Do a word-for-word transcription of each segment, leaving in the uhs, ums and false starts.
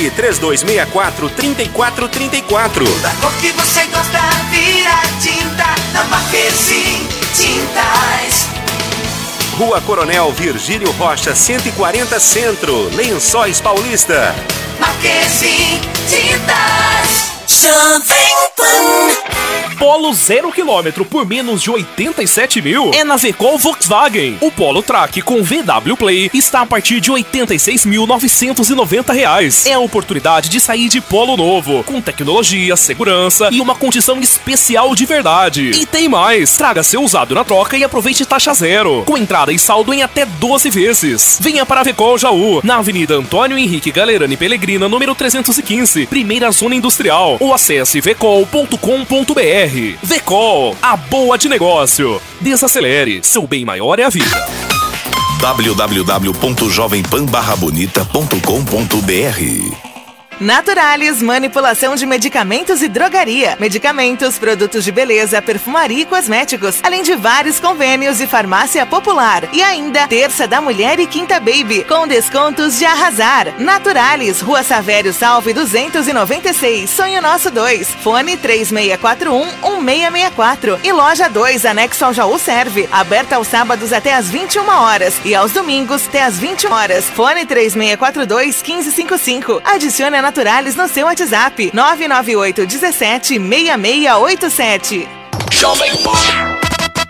Ligue três dois seis quatro, três quatro três quatro. Da cor que você gosta, vira tinta na Marquezine Tintas. Rua Coronel Virgílio Rocha, cento e quarenta Centro, Lençóis Paulista. Marquezine Tintas. Jovem Pan. Polo zero quilômetro por menos de oitenta e sete mil é na Vecol Volkswagen. O Polo Track com V W Play está a partir de oitenta e seis mil novecentos e noventa reais. É a oportunidade de sair de Polo novo, com tecnologia, segurança e uma condição especial de verdade. E tem mais, traga seu usado na troca e aproveite taxa zero, com entrada e saldo em até doze vezes. Venha para a Vecol Jaú, na Avenida Antônio Henrique Galerani Pellegrina, número trezentos e quinze, primeira zona industrial, ou acesse vecol ponto com ponto br. Vecol, a boa de negócio. Desacelere, seu bem maior é a vida. w w w ponto jovem pan barra bonita ponto com ponto br. Naturalis, manipulação de medicamentos e drogaria. Medicamentos, produtos de beleza, perfumaria e cosméticos, além de vários convênios e farmácia popular. E ainda, terça da mulher e quinta baby, com descontos de arrasar. Naturalis, Rua Savério Salve duzentos e noventa e seis, Sonho Nosso dois. Fone três seis quatro um, um seis seis quatro. E Loja dois, anexo ao Jaú Serve, aberta aos sábados até às vinte e uma horas e aos domingos até às vinte horas. Fone três seis quatro dois, um cinco cinco cinco. Adicione a Naturalis no seu WhatsApp nove nove oito um sete, seis seis oito sete. Jovem Pan.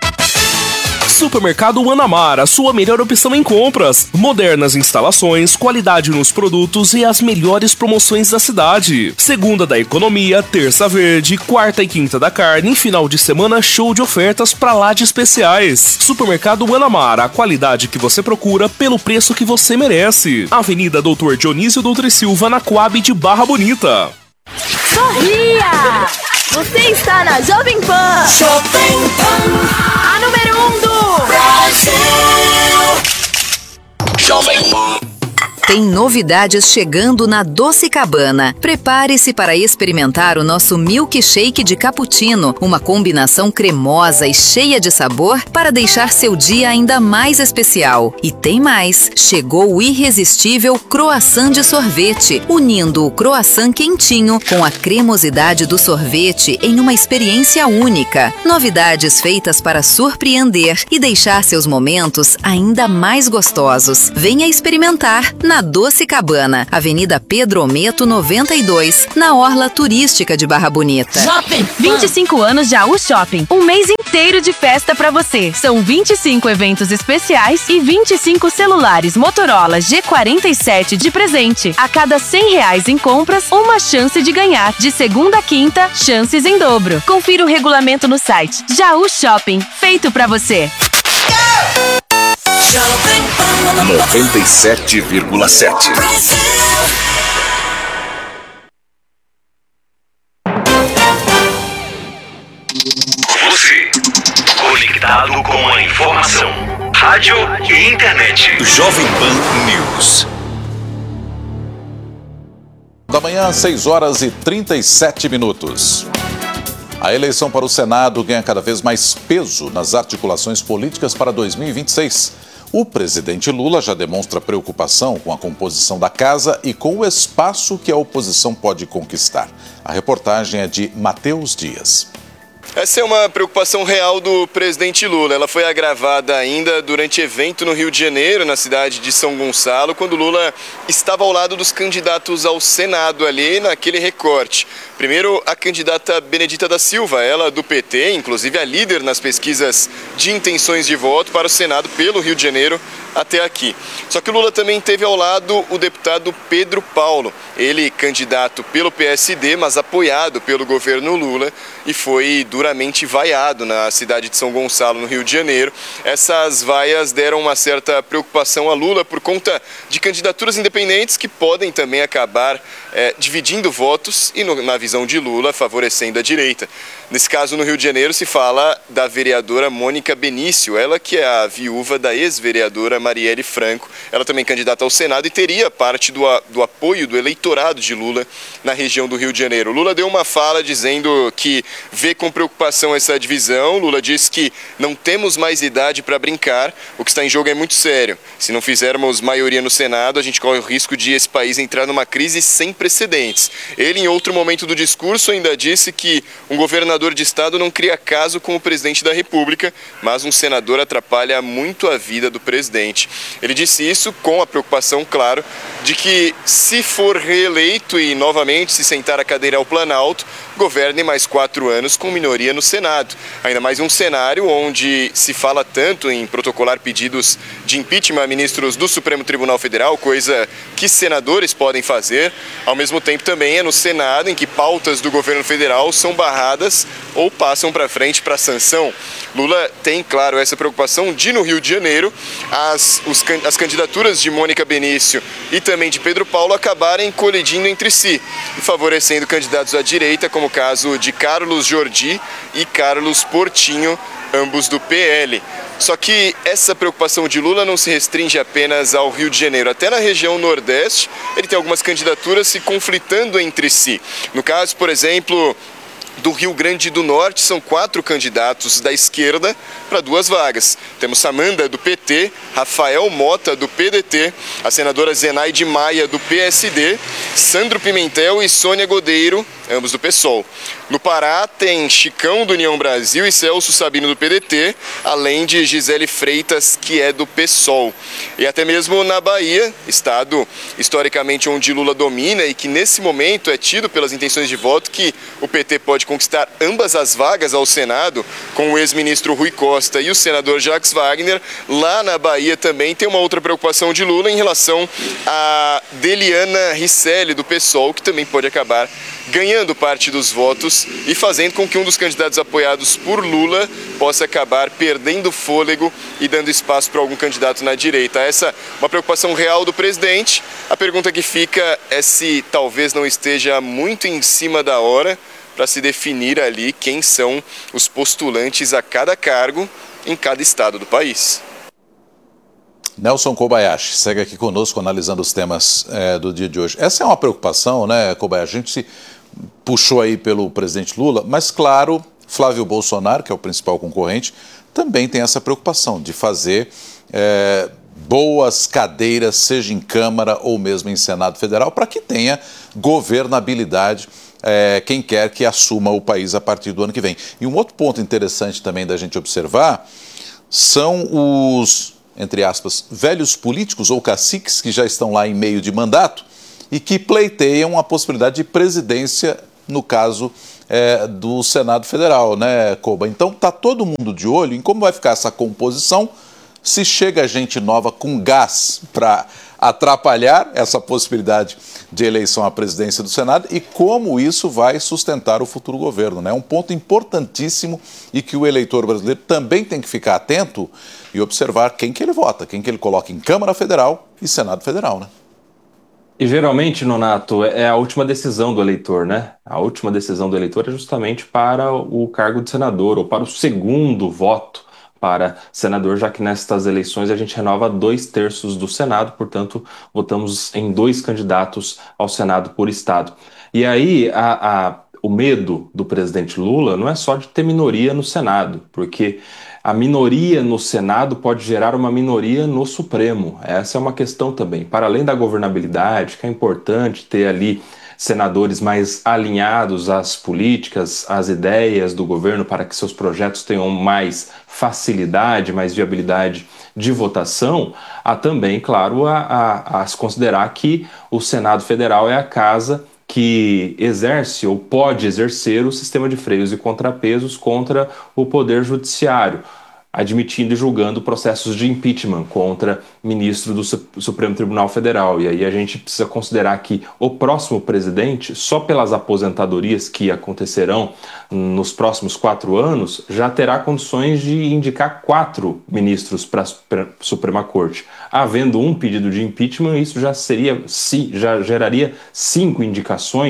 Supermercado Anamar, a sua melhor opção em compras. Modernas instalações, qualidade nos produtos e as melhores promoções da cidade. Segunda da economia, terça verde, quarta e quinta da carne e final de semana show de ofertas pra lá de especiais. Supermercado Anamar, a qualidade que você procura pelo preço que você merece. Avenida Doutor Dionísio Doutor Silva, na Coab de Barra Bonita. Sorria! Você está na Jovem Pan. Jovem Pan. A número um do Brasil. Jovem Pan. Tem novidades chegando na Doce Cabana. Prepare-se para experimentar o nosso milkshake de cappuccino, uma combinação cremosa e cheia de sabor para deixar seu dia ainda mais especial. E tem mais, chegou o irresistível croissant de sorvete, unindo o croissant quentinho com a cremosidade do sorvete em uma experiência única. Novidades feitas para surpreender e deixar seus momentos ainda mais gostosos. Venha experimentar na Doce Cabana, Avenida Pedro Ometo noventa e dois, na Orla Turística de Barra Bonita. vinte e cinco anos de Jaú Shopping, um mês inteiro de festa pra você. São vinte e cinco eventos especiais e vinte e cinco celulares Motorola G quarenta e sete de presente. A cada cem reais em compras, uma chance de ganhar. De segunda a quinta, chances em dobro. Confira o regulamento no site. Jaú Shopping, feito pra você. noventa e sete vírgula sete. Você, conectado com a informação, rádio e internet. Jovem Pan News. Da manhã, seis horas e trinta e sete minutos. A eleição para o Senado ganha cada vez mais peso nas articulações políticas para dois mil e vinte e seis. O presidente Lula já demonstra preocupação com a composição da casa e com o espaço que a oposição pode conquistar. A reportagem é de Matheus Dias. Essa é uma preocupação real do presidente Lula. Ela foi agravada ainda durante evento no Rio de Janeiro, na cidade de São Gonçalo, quando Lula estava ao lado dos candidatos ao Senado ali naquele recorte. Primeiro, a candidata Benedita da Silva, ela do P T, inclusive a líder nas pesquisas de intenções de voto para o Senado pelo Rio de Janeiro até aqui. Só que o Lula também teve ao lado o deputado Pedro Paulo, ele candidato pelo P S D, mas apoiado pelo governo Lula, e foi duramente vaiado na cidade de São Gonçalo, no Rio de Janeiro. Essas vaias deram uma certa preocupação a Lula por conta de candidaturas independentes que podem também acabar é, dividindo votos e, no, na visão de Lula, favorecendo a direita. Nesse caso, no Rio de Janeiro, se fala da vereadora Mônica Mônica Benício, ela que é a viúva da ex-vereadora Marielle Franco, ela também candidata ao Senado e teria parte do, do apoio do eleitorado de Lula na região do Rio de Janeiro. Lula deu uma fala dizendo que vê com preocupação essa divisão. Lula disse que não temos mais idade para brincar, o que está em jogo é muito sério. Se não fizermos maioria no Senado, a gente corre o risco de esse país entrar numa crise sem precedentes. Ele, em outro momento do discurso, ainda disse que um governador de estado não cria caso com o presidente da República, mas um senador atrapalha muito a vida do presidente. Ele disse isso com a preocupação, claro, de que se for reeleito e novamente se sentar à cadeira ao Planalto, governe mais quatro anos com minoria no Senado. Ainda mais um cenário onde se fala tanto em protocolar pedidos de impeachment a ministros do Supremo Tribunal Federal, coisa que senadores podem fazer. Ao mesmo tempo também é no Senado em que pautas do governo federal são barradas ou passam para frente para sanção. Lula tem, claro, essa preocupação de, no Rio de Janeiro, as, os, as candidaturas de Mônica Benício e também de Pedro Paulo acabarem colidindo entre si e favorecendo candidatos à direita, como o caso de Carlos Jordi e Carlos Portinho, ambos do P L. Só que essa preocupação de Lula não se restringe apenas ao Rio de Janeiro. Até na região Nordeste, ele tem algumas candidaturas se conflitando entre si. No caso, por exemplo, do Rio Grande do Norte, são quatro candidatos da esquerda para duas vagas. Temos Samanda, do P T, Rafael Mota, do P D T, a senadora Zenaide Maia, do P S D, Sandro Pimentel e Sônia Godeiro, ambos do PSOL. No Pará, tem Chicão, do União Brasil, e Celso Sabino, do P D T, além de Gisele Freitas, que é do PSOL. E até mesmo na Bahia, estado historicamente onde Lula domina e que nesse momento é tido pelas intenções de voto que o P T pode conquistar ambas as vagas ao Senado, com o ex-ministro Rui Costa e o senador Jacques Wagner. Lá na Bahia também tem uma outra preocupação de Lula em relação a Deliana Risselli, do PSOL, que também pode acabar ganhando parte dos votos e fazendo com que um dos candidatos apoiados por Lula possa acabar perdendo fôlego e dando espaço para algum candidato na direita. Essa é uma preocupação real do presidente. A pergunta que fica é se talvez não esteja muito em cima da hora para se definir ali quem são os postulantes a cada cargo em cada estado do país. Nelson Kobayashi segue aqui conosco analisando os temas é, do dia de hoje. Essa é uma preocupação, né, Kobayashi? A gente se puxou aí pelo presidente Lula, mas claro, Flávio Bolsonaro, que é o principal concorrente, também tem essa preocupação de fazer é, boas cadeiras, seja em Câmara ou mesmo em Senado Federal, para que tenha governabilidade é, quem quer que assuma o país a partir do ano que vem. E um outro ponto interessante também da gente observar são os, entre aspas, velhos políticos ou caciques que já estão lá em meio de mandato e que pleiteiam a possibilidade de presidência, no caso é, do Senado Federal, né, Koba? Então está todo mundo de olho em como vai ficar essa composição, se chega gente nova com gás para atrapalhar essa possibilidade de eleição à presidência do Senado e como isso vai sustentar o futuro governo, né? Um ponto importantíssimo e que o eleitor brasileiro também tem que ficar atento e observar quem que ele vota, quem que ele coloca em Câmara Federal e Senado Federal, né? E geralmente, Nonato, é a última decisão do eleitor, né? A última decisão do eleitor é justamente para o cargo de senador ou para o segundo voto para senador, já que nestas eleições a gente renova dois terços do Senado, portanto, votamos em dois candidatos ao Senado por estado. E aí, a, a, o medo do presidente Lula não é só de ter minoria no Senado, porque a minoria no Senado pode gerar uma minoria no Supremo. Essa é uma questão também. Para além da governabilidade, que é importante ter ali senadores mais alinhados às políticas, às ideias do governo para que seus projetos tenham mais facilidade, mais viabilidade de votação, há também, claro, a, a, a se considerar que o Senado Federal é a casa que exerce ou pode exercer o sistema de freios e contrapesos contra o Poder Judiciário, admitindo e julgando processos de impeachment contra ministro do Supremo Tribunal Federal. E aí a gente precisa considerar que o próximo presidente, só pelas aposentadorias que acontecerão nos próximos quatro anos, já terá condições de indicar quatro ministros para a Suprema Corte. Havendo um pedido de impeachment, isso já seria, já geraria cinco indicações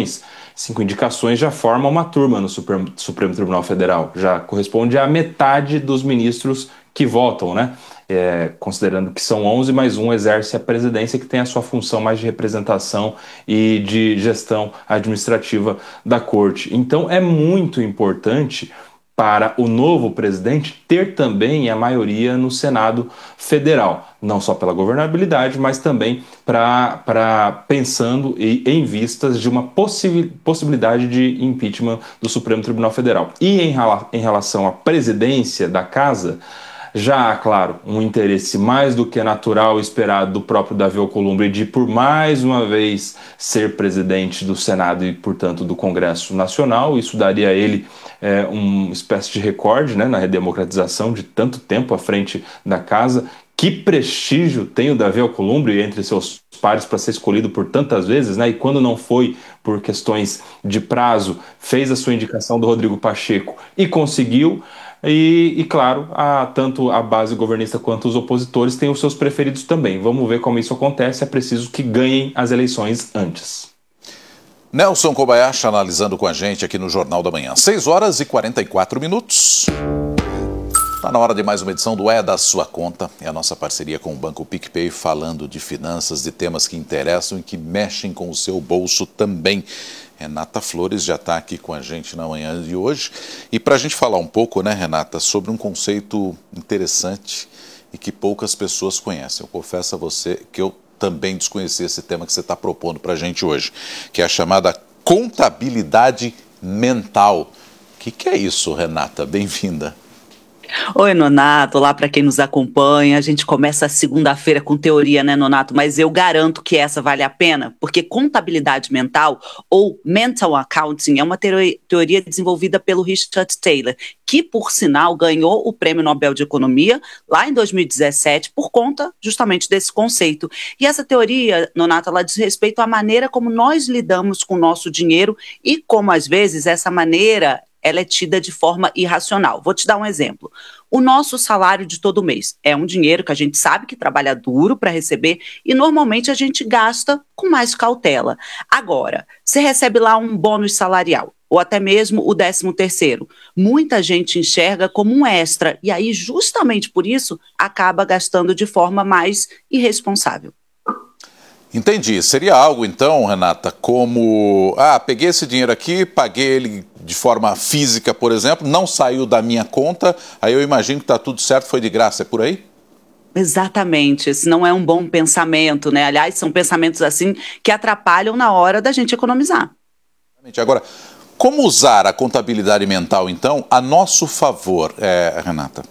cinco indicações já forma uma turma no Supremo, Supremo Tribunal Federal, já corresponde à metade dos ministros que votam, né? É, considerando que são onze, mais um exerce a presidência, que tem a sua função mais de representação e de gestão administrativa da corte. Então é muito importante para o novo presidente ter também a maioria no Senado Federal, não só pela governabilidade, mas também para, para pensando e, em vistas de uma possi- possibilidade de impeachment do Supremo Tribunal Federal. E em, em relação à presidência da casa, já há, claro, um interesse mais do que natural e esperado do próprio Davi Alcolumbre de, por mais uma vez, ser presidente do Senado e, portanto, do Congresso Nacional. Isso daria a ele é, uma espécie de recorde, né, na redemocratização de tanto tempo à frente da casa. Que prestígio tem o Davi Alcolumbre entre seus pares para ser escolhido por tantas vezes, né? E quando não foi por questões de prazo, fez a sua indicação do Rodrigo Pacheco e conseguiu. E, e claro, a, tanto a base governista quanto os opositores têm os seus preferidos também. Vamos ver como isso acontece. É preciso que ganhem as eleições antes. Nelson Kobayashi analisando com a gente aqui no Jornal da Manhã. seis horas e quarenta e quatro minutos. Está na hora de mais uma edição do É da Sua Conta. É a nossa parceria com o Banco PicPay, falando de finanças, de temas que interessam e que mexem com o seu bolso também. Renata Flores já está aqui com a gente na manhã de hoje. E para a gente falar um pouco, né, Renata, sobre um conceito interessante e que poucas pessoas conhecem. Eu confesso a você que eu também desconheci esse tema que você está propondo para a gente hoje, que é a chamada contabilidade mental. O que, que é isso, Renata? Bem-vinda. Oi, Nonato, olá para quem nos acompanha. A gente começa a segunda-feira com teoria, né, Nonato? Mas eu garanto que essa vale a pena, porque contabilidade mental, ou mental accounting, é uma teoria desenvolvida pelo Richard Taylor, que, por sinal, ganhou o Prêmio Nobel de Economia lá em dois mil e dezessete por conta justamente desse conceito. E essa teoria, Nonato, ela diz respeito à maneira como nós lidamos com o nosso dinheiro e como, às vezes, essa maneira ela é tida de forma irracional. Vou te dar um exemplo. O nosso salário de todo mês é um dinheiro que a gente sabe que trabalha duro para receber e normalmente a gente gasta com mais cautela. Agora, você recebe lá um bônus salarial ou até mesmo o décimo terceiro. Muita gente enxerga como um extra e aí justamente por isso acaba gastando de forma mais irresponsável. Entendi. Seria algo, então, Renata, como, ah, peguei esse dinheiro aqui, paguei ele de forma física, por exemplo, não saiu da minha conta, aí eu imagino que está tudo certo, foi de graça, é por aí? Exatamente, esse não é um bom pensamento, né? Aliás, são pensamentos assim que atrapalham na hora da gente economizar. Agora, como usar a contabilidade mental, então, a nosso favor, é, Renata?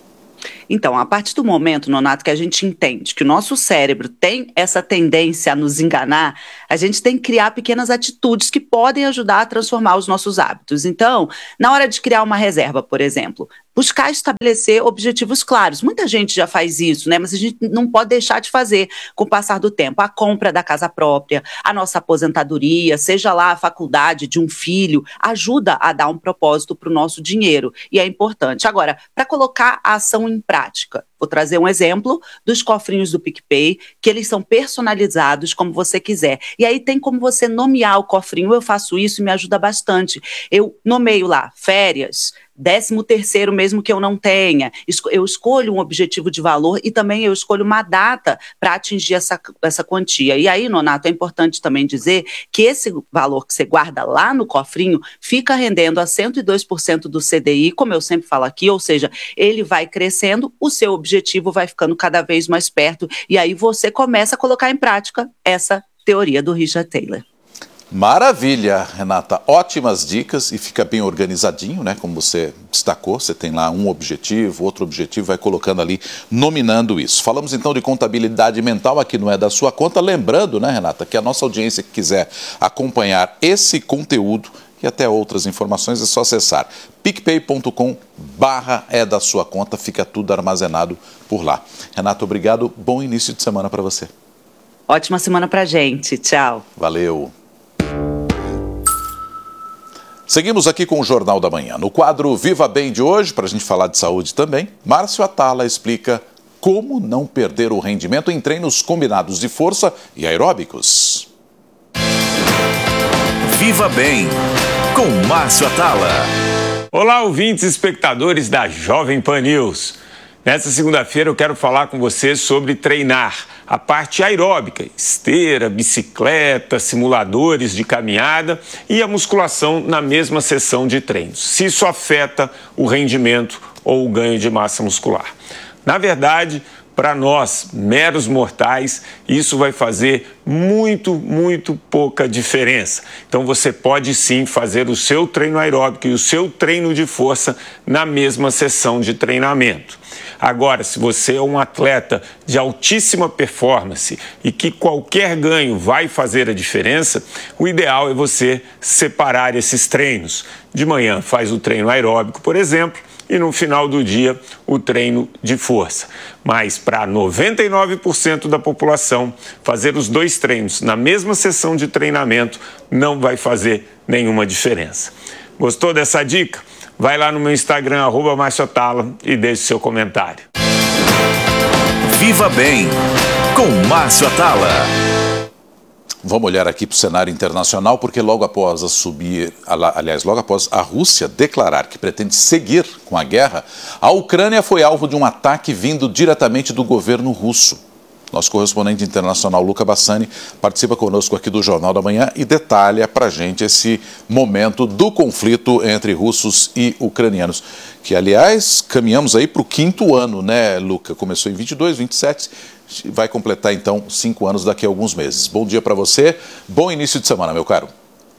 Então, a partir do momento, Nonato, que a gente entende que o nosso cérebro tem essa tendência a nos enganar, a gente tem que criar pequenas atitudes que podem ajudar a transformar os nossos hábitos. Então, na hora de criar uma reserva, por exemplo, buscar estabelecer objetivos claros. Muita gente já faz isso, né? Mas a gente não pode deixar de fazer com o passar do tempo. A compra da casa própria, a nossa aposentadoria, seja lá a faculdade de um filho, ajuda a dar um propósito para o nosso dinheiro. E é importante. Agora, para colocar a ação em prática, vou trazer um exemplo dos cofrinhos do PicPay, que eles são personalizados como você quiser. E aí tem como você nomear o cofrinho. Eu faço isso e me ajuda bastante. Eu nomeio lá férias, décimo terceiro mesmo que eu não tenha, eu escolho um objetivo de valor e também eu escolho uma data para atingir essa, essa quantia. E aí, Nonato, é importante também dizer que esse valor que você guarda lá no cofrinho fica rendendo a cento e dois por cento do C D I, como eu sempre falo aqui, ou seja, ele vai crescendo, o seu objetivo vai ficando cada vez mais perto e aí você começa a colocar em prática essa teoria do Richard Taylor. Maravilha, Renata. Ótimas dicas e fica bem organizadinho, né? Como você destacou, você tem lá um objetivo, outro objetivo, vai colocando ali, nominando isso. Falamos então de contabilidade mental, aqui não é da sua conta. Lembrando, né, Renata, que a nossa audiência que quiser acompanhar esse conteúdo e até outras informações é só acessar picpay ponto com barra é da sua conta, fica tudo armazenado por lá. Renata, obrigado, bom início de semana para você. Ótima semana pra gente, tchau. Valeu. Seguimos aqui com o Jornal da Manhã. No quadro Viva Bem de hoje, para a gente falar de saúde também, Márcio Atala explica como não perder o rendimento em treinos combinados de força e aeróbicos. Viva Bem, com Márcio Atala. Olá, ouvintes e espectadores da Jovem Pan News. Nessa segunda-feira eu quero falar com vocês sobre treinar a parte aeróbica, esteira, bicicleta, simuladores de caminhada e a musculação na mesma sessão de treinos, se isso afeta o rendimento ou o ganho de massa muscular. Na verdade, para nós, meros mortais, isso vai fazer muito, muito pouca diferença. Então você pode sim fazer o seu treino aeróbico e o seu treino de força na mesma sessão de treinamento. Agora, se você é um atleta de altíssima performance e que qualquer ganho vai fazer a diferença, o ideal é você separar esses treinos. De manhã faz o treino aeróbico, por exemplo, e no final do dia o treino de força. Mas para noventa e nove por cento da população, fazer os dois treinos na mesma sessão de treinamento não vai fazer nenhuma diferença. Gostou dessa dica? Vai lá no meu Instagram, arroba Márcio Atala, e deixe seu comentário. Viva Bem, com Márcio Atala. Vamos olhar aqui para o cenário internacional, porque logo após a subir, aliás, logo após a Rússia declarar que pretende seguir com a guerra, a Ucrânia foi alvo de um ataque vindo diretamente do governo russo. Nosso correspondente internacional, Luca Bassani, participa conosco aqui do Jornal da Manhã e detalha para a gente esse momento do conflito entre russos e ucranianos, que, aliás, caminhamos aí para o quinto ano, né, Luca? Começou em vinte e dois, vinte e sete, vai completar, então, cinco anos daqui a alguns meses. Bom dia para você, bom início de semana, meu caro.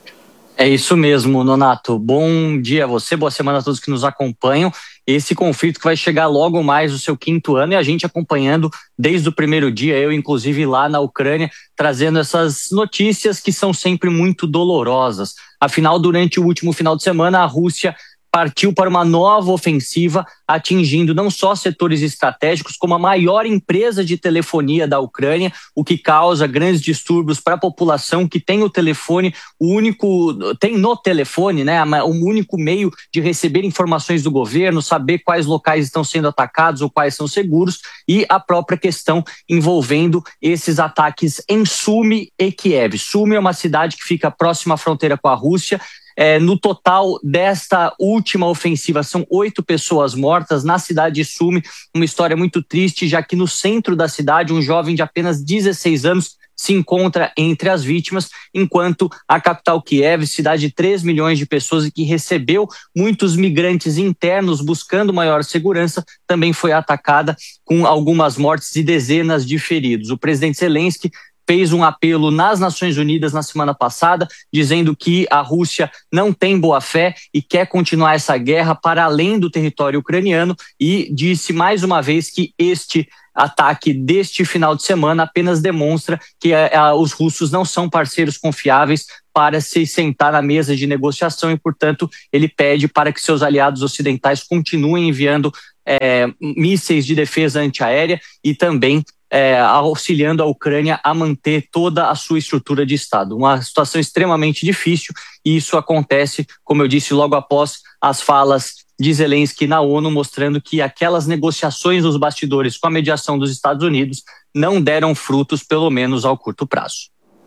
É isso mesmo, Nonato. Bom dia a você, boa semana a todos que nos acompanham. Esse conflito que vai chegar logo mais no seu quinto ano e a gente acompanhando desde o primeiro dia, eu inclusive lá na Ucrânia, trazendo essas notícias que são sempre muito dolorosas. Afinal, durante o último final de semana, a Rússia partiu para uma nova ofensiva, atingindo não só setores estratégicos, como a maior empresa de telefonia da Ucrânia, o que causa grandes distúrbios para a população que tem o telefone, o único, tem no telefone, né, o único meio de receber informações do governo, saber quais locais estão sendo atacados ou quais são seguros, e a própria questão envolvendo esses ataques em Sumy e Kiev. Sumy é uma cidade que fica próxima à fronteira com a Rússia. É, no total desta última ofensiva, são oito pessoas mortas na cidade de Sumy, uma história muito triste, já que no centro da cidade, um jovem de apenas dezesseis anos se encontra entre as vítimas, enquanto a capital Kiev, cidade de três milhões de pessoas e que recebeu muitos migrantes internos buscando maior segurança, também foi atacada com algumas mortes e dezenas de feridos. O presidente Zelensky fez um apelo nas Nações Unidas na semana passada, dizendo que a Rússia não tem boa fé e quer continuar essa guerra para além do território ucraniano, e disse mais uma vez que este ataque deste final de semana apenas demonstra que a, a, os russos não são parceiros confiáveis para se sentar na mesa de negociação e, portanto, ele pede para que seus aliados ocidentais continuem enviando é, mísseis de defesa antiaérea e também É, auxiliando a Ucrânia a manter toda a sua estrutura de Estado. Uma situação extremamente difícil, e isso acontece, como eu disse, logo após as falas de Zelensky na ONU, mostrando que aquelas negociações nos bastidores com a mediação dos Estados Unidos não deram frutos, pelo menos ao curto prazo.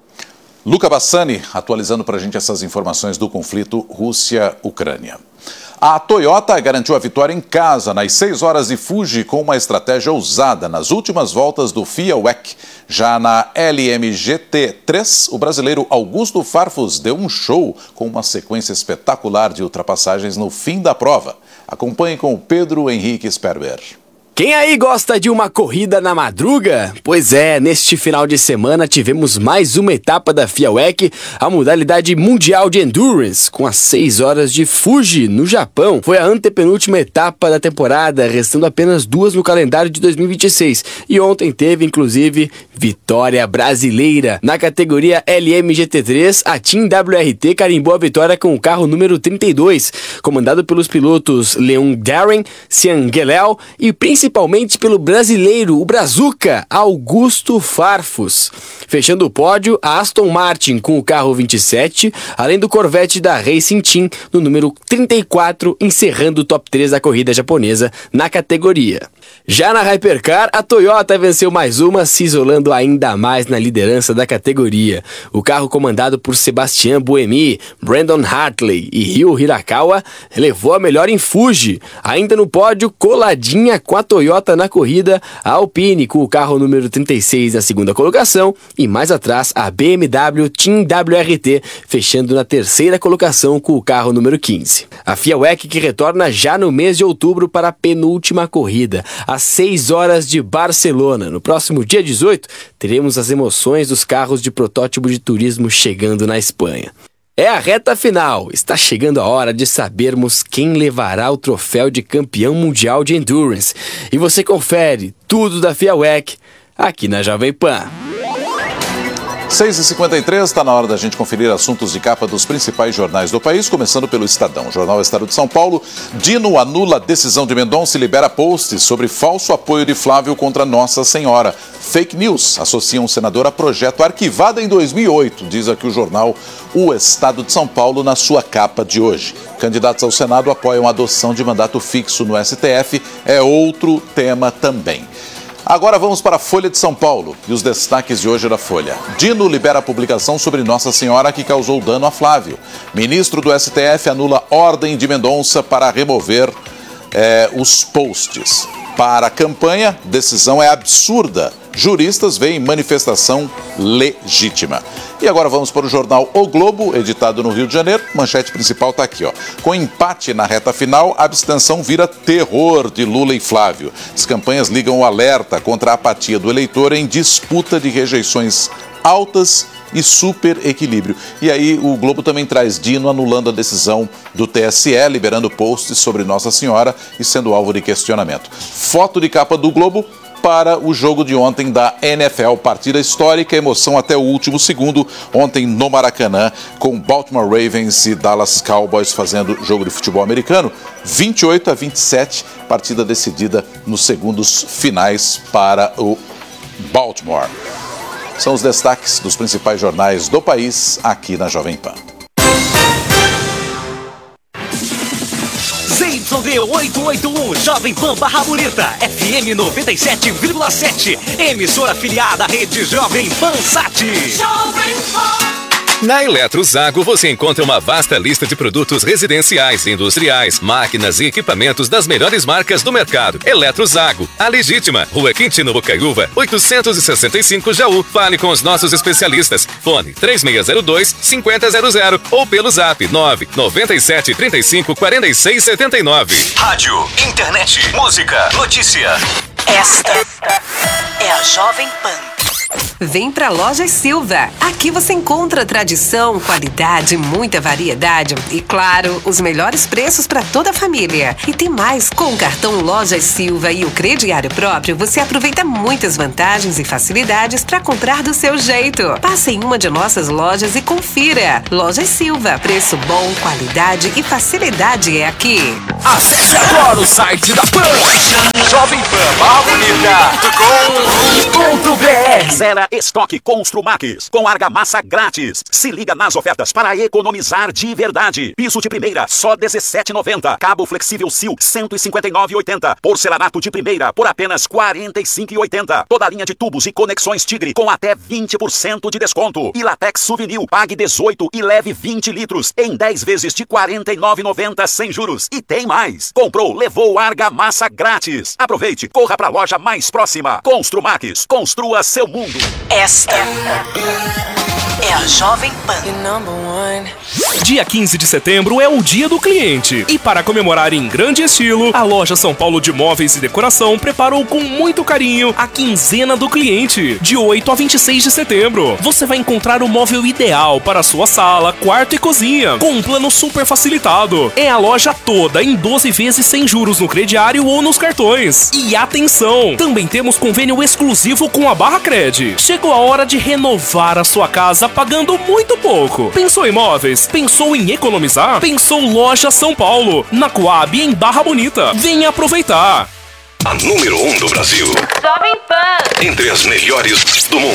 Luca Bassani, atualizando para a gente essas informações do conflito Rússia-Ucrânia. A Toyota garantiu a vitória em casa nas seis horas de Fuji com uma estratégia ousada nas últimas voltas do F I A W E C. Já na L M G T três, o brasileiro Augusto Farfus deu um show com uma sequência espetacular de ultrapassagens no fim da prova. Acompanhe com o Pedro Henrique Sperber. Quem aí gosta de uma corrida na madruga? Pois é, neste final de semana tivemos mais uma etapa da F I A W E C, a modalidade mundial de Endurance, com as seis horas de Fuji, no Japão. Foi a antepenúltima etapa da temporada, restando apenas duas no calendário de dois mil e vinte e seis. E ontem teve, inclusive, vitória brasileira. Na categoria L M G T três, a Team W R T carimbou a vitória com o carro número trinta e dois, comandado pelos pilotos Leon Darren, Cian Gelel e principalmente principalmente pelo brasileiro, o Brazuca, Augusto Farfus. Fechando o pódio, a Aston Martin com o carro vinte e sete, além do Corvette da Racing Team no número trinta e quatro, encerrando o top três da corrida japonesa na categoria. Já na Hypercar, a Toyota venceu mais uma, se isolando ainda mais na liderança da categoria. O carro comandado por Sebastian Buemi, Brandon Hartley e Ryo Hirakawa levou a melhor em Fuji. Ainda no pódio, coladinha com a Toyota na corrida, a Alpine com o carro número trinta e seis na segunda colocação e mais atrás a B M W Team W R T, fechando na terceira colocação com o carro número quinze. A F I A W E C que retorna já no mês de outubro para a penúltima corrida, às seis horas de Barcelona. No próximo dia dezoito, teremos as emoções dos carros de protótipo de turismo chegando na Espanha. É a reta final. Está chegando a hora de sabermos quem levará o troféu de campeão mundial de Endurance. E você confere tudo da F I A W E C aqui na Jovem Pan. seis e cinquenta e três, está na hora da gente conferir assuntos de capa dos principais jornais do país, começando pelo Estadão. Jornal Estado de São Paulo, Dino anula a decisão de Mendonça e libera posts sobre falso apoio de Flávio contra Nossa Senhora. Fake news associam um senador a projeto arquivado em dois mil e oito, diz aqui o jornal O Estado de São Paulo na sua capa de hoje. Candidatos ao Senado apoiam a adoção de mandato fixo no S T F, é outro tema também. Agora vamos para a Folha de São Paulo e os destaques de hoje da Folha. Dino libera a publicação sobre Nossa Senhora que causou dano a Flávio. Ministro do S T F anula ordem de Mendonça para remover eh, os posts. Para a campanha, decisão é absurda. Juristas veem manifestação legítima. E agora vamos para o jornal O Globo, editado no Rio de Janeiro. Manchete principal está aqui, ó. Com empate na reta final, a abstenção vira terror de Lula e Flávio. As campanhas ligam o alerta contra a apatia do eleitor em disputa de rejeições altas e super equilíbrio. E aí o Globo também traz Dino anulando a decisão do T S E, liberando posts sobre Nossa Senhora e sendo alvo de questionamento. Foto de capa do Globo para o jogo de ontem da N F L, partida histórica, emoção até o último segundo, ontem no Maracanã, com Baltimore Ravens e Dallas Cowboys fazendo jogo de futebol americano, vinte e oito a vinte e sete, partida decidida nos segundos finais para o Baltimore. São os destaques dos principais jornais do país aqui na Jovem Pan. Z Y D oitocentos e oitenta e um, Jovem Pan Barra Bonita, F M noventa e sete vírgula sete, emissora afiliada à rede Jovem Pan Sat. Jovem Pan. Na Eletrozago você encontra uma vasta lista de produtos residenciais, industriais, máquinas e equipamentos das melhores marcas do mercado. Eletrozago, a legítima, Rua Quintino Bocaiúva, oitocentos e sessenta e cinco Jaú. Fale com os nossos especialistas. Fone três seis zero dois, cinco zero zero zero ou pelo zap nove nove sete, três cinco, quatro seis sete nove. Rádio, internet, música, notícia. Esta é a Jovem Pan. Vem pra Lojas Silva. Aqui você encontra tradição, qualidade, muita variedade e, claro, os melhores preços para toda a família. E tem mais, com o cartão Lojas Silva e o crediário próprio, você aproveita muitas vantagens e facilidades para comprar do seu jeito. Passe em uma de nossas lojas e confira. Lojas Silva, preço bom, qualidade e facilidade é aqui. Acesse agora o site da Pan, jovem pan barra bonita ponto com ponto br. Zera estoque Construmax com argamassa grátis. Se liga nas ofertas para economizar de verdade. Piso de primeira, só dezessete reais e noventa centavos. Cabo flexível Sil, cento e cinquenta e nove reais e oitenta centavos. Porcelanato de primeira, por apenas quarenta e cinco reais e oitenta centavos. Toda a linha de tubos e conexões Tigre com até vinte por cento de desconto. E Latex Souvenir, pague dezoito e leve vinte litros em dez vezes de quarenta e nove reais e noventa centavos sem juros. E tem mais. Comprou, levou argamassa grátis. Aproveite, corra para a loja mais próxima. Construmax, construa seu mundo. Esta é a Jovem Pan. Dia quinze de setembro é o Dia do Cliente. E para comemorar em grande estilo, a Loja São Paulo de Móveis e Decoração preparou com muito carinho a Quinzena do Cliente. De oito a vinte e seis de setembro, você vai encontrar o móvel ideal para sua sala, quarto e cozinha, com um plano super facilitado. É a loja toda em doze vezes sem juros no crediário ou nos cartões. E atenção, também temos convênio exclusivo com a Barra Cred. Chegou a hora de renovar a sua casa pagando muito pouco. Pensou em móveis? Pensou em economizar? Pensou Loja São Paulo, na Coab em Barra Bonita. Venha aproveitar! A número um do Brasil. Jovem Pan. Entre as melhores do mundo.